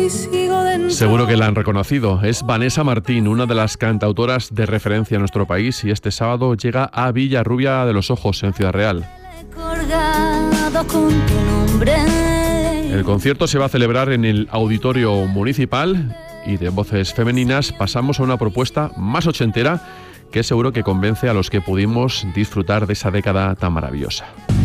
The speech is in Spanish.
Seguro que la han reconocido. Es Vanessa Martín, una de las cantautoras de referencia en nuestro país, y este sábado llega a Villarrubia de los Ojos, en Ciudad Real. El concierto se va a celebrar en el Auditorio Municipal y de voces femeninas pasamos a una propuesta más ochentera que seguro que convence a los que pudimos disfrutar de esa década tan maravillosa.